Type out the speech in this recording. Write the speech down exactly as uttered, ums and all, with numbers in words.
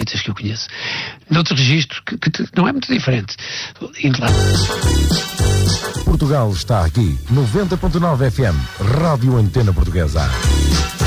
muitas que eu conheço, noutro registro que, que não é muito diferente. Portugal está aqui, noventa ponto nove F M, Rádio Antena Portuguesa.